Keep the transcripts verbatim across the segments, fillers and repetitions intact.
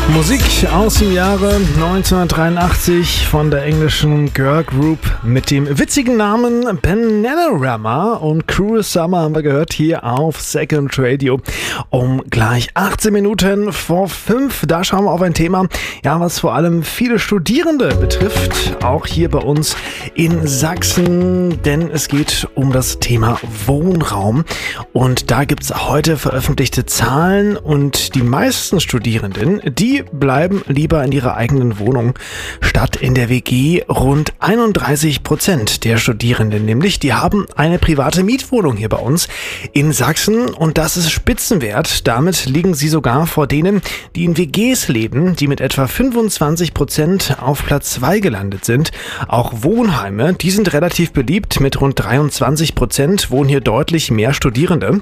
Musik aus dem Jahre neunzehnhundertdreiundachtzig von der englischen Girl Group mit dem witzigen Namen Bananarama und Cruel Summer haben wir gehört hier auf Second Radio um gleich achtzehn Minuten vor fünf. Da schauen wir auf ein Thema, ja, was vor allem viele Studierende betrifft, auch hier bei uns in Sachsen, denn es geht um das Thema Wohnraum und da gibt es heute veröffentlichte Zahlen und die meisten Studierenden, die bleiben lieber in ihrer eigenen Wohnung statt in der W G. Rund einunddreißig Prozent der Studierenden nämlich, die haben eine private Mietwohnung hier bei uns in Sachsen und das ist Spitzenwert. Damit liegen sie sogar vor denen, die in W Gs leben, die mit etwa fünfundzwanzig Prozent auf Platz zwei gelandet sind. Auch Wohnheime, die sind relativ beliebt, mit rund dreiundzwanzig Prozent wohnen hier deutlich mehr Studierende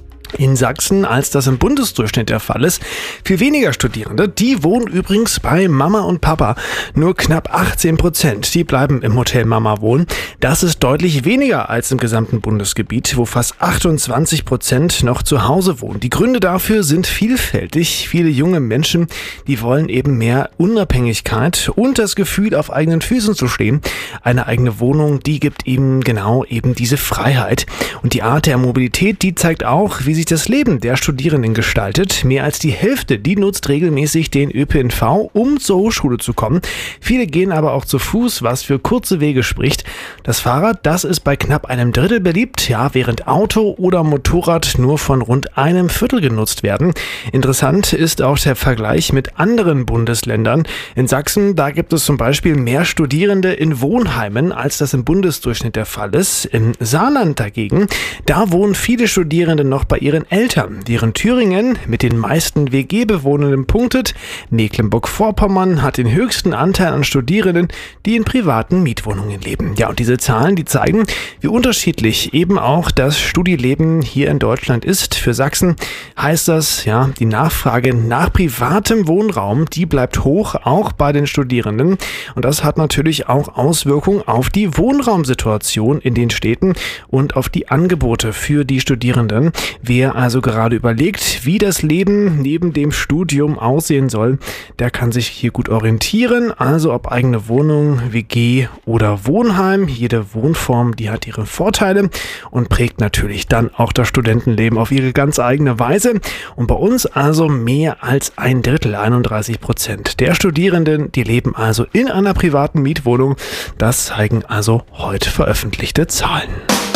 in Sachsen, als das im Bundesdurchschnitt der Fall ist. Viel weniger Studierende, die wohnen übrigens bei Mama und Papa. Nur knapp achtzehn Prozent, die bleiben im Hotel Mama wohnen. Das ist deutlich weniger als im gesamten Bundesgebiet, wo fast achtundzwanzig Prozent noch zu Hause wohnen. Die Gründe dafür sind vielfältig. Viele junge Menschen, die wollen eben mehr Unabhängigkeit und das Gefühl, auf eigenen Füßen zu stehen. Eine eigene Wohnung, die gibt ihnen genau eben diese Freiheit. Und die Art der Mobilität, die zeigt auch, wie sich das Leben der Studierenden gestaltet. Mehr als die Hälfte, die nutzt regelmäßig den Ö P N V, um zur Hochschule zu kommen. Viele gehen aber auch zu Fuß, was für kurze Wege spricht. Das Fahrrad, das ist bei knapp einem Drittel beliebt, ja, während Auto oder Motorrad nur von rund einem Viertel genutzt werden. Interessant ist auch der Vergleich mit anderen Bundesländern. In Sachsen, da gibt es zum Beispiel mehr Studierende in Wohnheimen, als das im Bundesdurchschnitt der Fall ist. Im Saarland dagegen, da wohnen viele Studierende noch bei ihren Eltern, deren Thüringen mit den meisten W G-Bewohnenden punktet. Mecklenburg-Vorpommern hat den höchsten Anteil an Studierenden, die in privaten Mietwohnungen leben. Ja, und diese Zahlen, die zeigen, wie unterschiedlich eben auch das Studieleben hier in Deutschland ist. Für Sachsen heißt das, ja, die Nachfrage nach privatem Wohnraum, die bleibt hoch, auch bei den Studierenden. Und das hat natürlich auch Auswirkungen auf die Wohnraumsituation in den Städten und auf die Angebote für die Studierenden. Wer also gerade überlegt, wie das Leben neben dem Studium aussehen soll, der kann sich hier gut orientieren. Also ob eigene Wohnung, W G oder Wohnheim. Jede Wohnform, die hat ihre Vorteile und prägt natürlich dann auch das Studentenleben auf ihre ganz eigene Weise. Und bei uns also mehr als ein Drittel, einunddreißig Prozent der Studierenden, die leben also in einer privaten Mietwohnung. Das zeigen also heute veröffentlichte Zahlen.